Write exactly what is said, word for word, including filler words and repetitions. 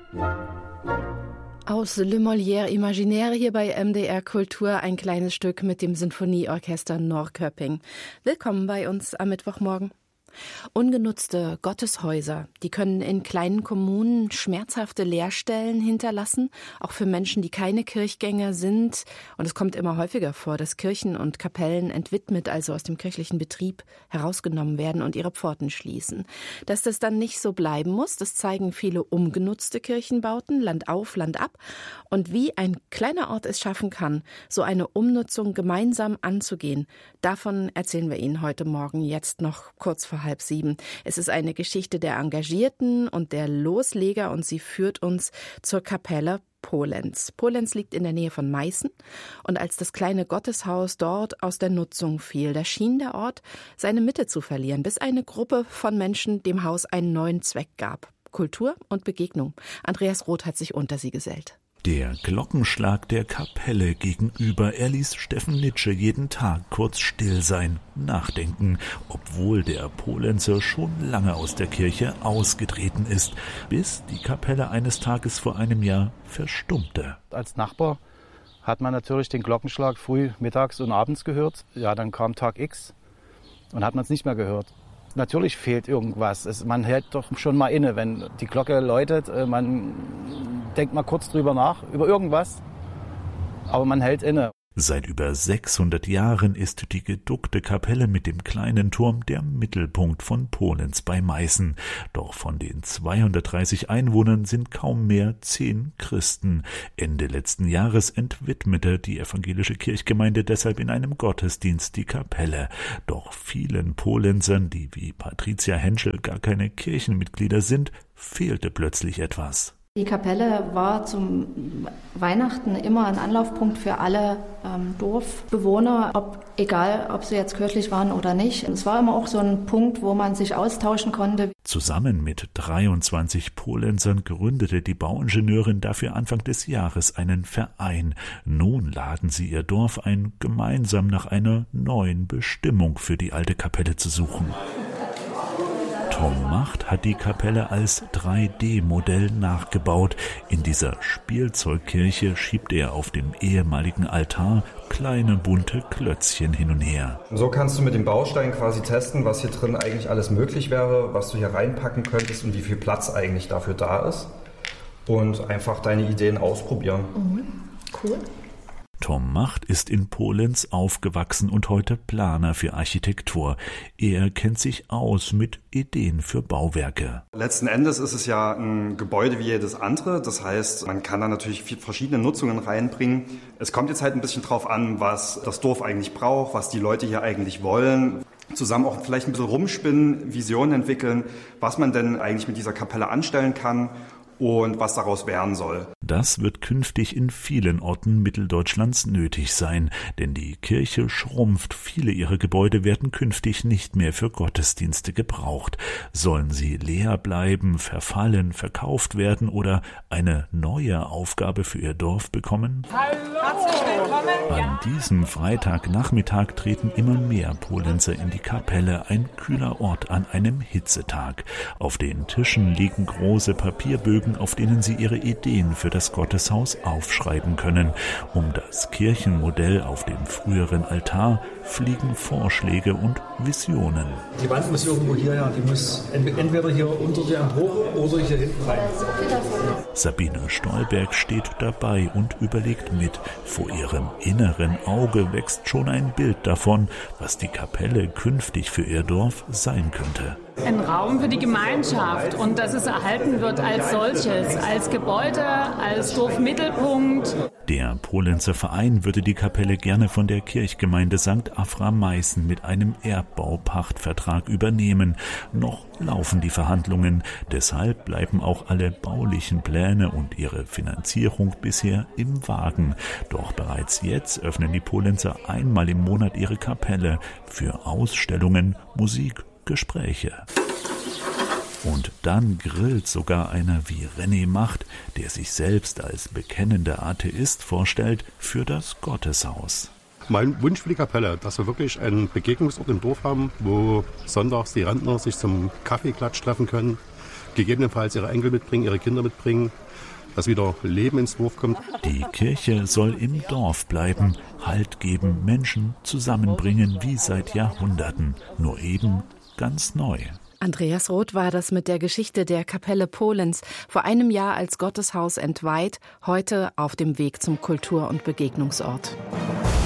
Aus Le Molière Imaginaire hier bei M D R Kultur, ein kleines Stück mit dem Sinfonieorchester Norrköping. Willkommen bei uns am Mittwochmorgen. Ungenutzte Gotteshäuser, die können in kleinen Kommunen schmerzhafte Leerstellen hinterlassen, auch für Menschen, die keine Kirchgänger sind. Und es kommt immer häufiger vor, dass Kirchen und Kapellen entwidmet, also aus dem kirchlichen Betrieb, herausgenommen werden und ihre Pforten schließen. Dass das dann nicht so bleiben muss, das zeigen viele umgenutzte Kirchenbauten, Land auf, Land ab. Und wie ein kleiner Ort es schaffen kann, so eine Umnutzung gemeinsam anzugehen, davon erzählen wir Ihnen heute Morgen, jetzt noch kurz vor halb sieben. Es ist eine Geschichte der Engagierten und der Losleger und sie führt uns zur Kapelle Polenz. Polenz liegt in der Nähe von Meißen und als das kleine Gotteshaus dort aus der Nutzung fiel, da schien der Ort seine Mitte zu verlieren, bis eine Gruppe von Menschen dem Haus einen neuen Zweck gab. Kultur und Begegnung. Andreas Roth hat sich unter sie gesellt. Der Glockenschlag der Kapelle gegenüber, er ließ Steffen Nitsche jeden Tag kurz still sein, nachdenken, obwohl der Polenzer schon lange aus der Kirche ausgetreten ist, bis die Kapelle eines Tages vor einem Jahr verstummte. Als Nachbar hat man natürlich den Glockenschlag früh, mittags und abends gehört. Ja, dann kam Tag X und hat man es nicht mehr gehört. Natürlich fehlt irgendwas. Es, man hält doch schon mal inne, wenn die Glocke läutet. Man denkt mal kurz drüber nach, über irgendwas, aber man hält inne. Seit über sechshundert Jahren ist die geduckte Kapelle mit dem kleinen Turm der Mittelpunkt von Polenz bei Meißen. Doch von den zweihundertdreißig Einwohnern sind kaum mehr zehn Christen. Ende letzten Jahres entwidmete die evangelische Kirchgemeinde deshalb in einem Gottesdienst die Kapelle. Doch vielen Polenzern, die wie Patricia Henschel gar keine Kirchenmitglieder sind, fehlte plötzlich etwas. Die Kapelle war zum Weihnachten immer ein Anlaufpunkt für alle ähm, Dorfbewohner, ob, egal ob sie jetzt kirchlich waren oder nicht. Es war immer auch so ein Punkt, wo man sich austauschen konnte. Zusammen mit dreiundzwanzig Polenzern gründete die Bauingenieurin dafür Anfang des Jahres einen Verein. Nun laden sie ihr Dorf ein, gemeinsam nach einer neuen Bestimmung für die alte Kapelle zu suchen. Tom Macht hat die Kapelle als drei D Modell nachgebaut. In dieser Spielzeugkirche schiebt er auf dem ehemaligen Altar kleine bunte Klötzchen hin und her. So kannst du mit dem Baustein quasi testen, was hier drin eigentlich alles möglich wäre, was du hier reinpacken könntest und wie viel Platz eigentlich dafür da ist. Und einfach deine Ideen ausprobieren. Mhm. Cool. Tom Macht ist in Polenz aufgewachsen und heute Planer für Architektur. Er kennt sich aus mit Ideen für Bauwerke. Letzten Endes ist es ja ein Gebäude wie jedes andere. Das heißt, man kann da natürlich verschiedene Nutzungen reinbringen. Es kommt jetzt halt ein bisschen drauf an, was das Dorf eigentlich braucht, was die Leute hier eigentlich wollen. Zusammen auch vielleicht ein bisschen rumspinnen, Visionen entwickeln, was man denn eigentlich mit dieser Kapelle anstellen kann und was daraus werden soll. Das wird künftig in vielen Orten Mitteldeutschlands nötig sein, denn die Kirche schrumpft. Viele ihrer Gebäude werden künftig nicht mehr für Gottesdienste gebraucht. Sollen sie leer bleiben, verfallen, verkauft werden oder eine neue Aufgabe für ihr Dorf bekommen? Hallo! Herzlich willkommen! An diesem Freitagnachmittag treten immer mehr Polenzer in die Kapelle, ein kühler Ort an einem Hitzetag. Auf den Tischen liegen große Papierbögen, auf denen sie ihre Ideen für das Gotteshaus aufschreiben können. Um das Kirchenmodell auf dem früheren Altar fliegen Vorschläge und Visionen. Die Wand muss irgendwo hierher, die muss entweder hier unter dir hoch oder hier hinten rein. Sabine Stolberg steht dabei und überlegt mit. Vor ihrem inneren Auge wächst schon ein Bild davon, was die Kapelle künftig für ihr Dorf sein könnte. Ein Raum für die Gemeinschaft und dass es erhalten wird als solches, als Gebäude, als Dorfmittelpunkt. Der Polenzer Verein würde die Kapelle gerne von der Kirchgemeinde Sankt Afra Meißen mit einem Erbbaupachtvertrag übernehmen. Noch laufen die Verhandlungen, deshalb bleiben auch alle baulichen Pläne und ihre Finanzierung bisher im Wagen. Doch bereits jetzt öffnen die Polenzer einmal im Monat ihre Kapelle für Ausstellungen, Musik, Gespräche. Und dann grillt sogar einer wie René Macht, der sich selbst als bekennender Atheist vorstellt, für das Gotteshaus. Mein Wunsch für die Kapelle, dass wir wirklich einen Begegnungsort im Dorf haben, wo sonntags die Rentner sich zum Kaffeeklatsch treffen können, gegebenenfalls ihre Enkel mitbringen, ihre Kinder mitbringen, dass wieder Leben ins Dorf kommt. Die Kirche soll im Dorf bleiben, Halt geben, Menschen zusammenbringen wie seit Jahrhunderten, nur eben ganz neu. Andreas Roth war das mit der Geschichte der Kapelle Pohlens, vor einem Jahr als Gotteshaus entweiht, heute auf dem Weg zum Kultur- und Begegnungsort.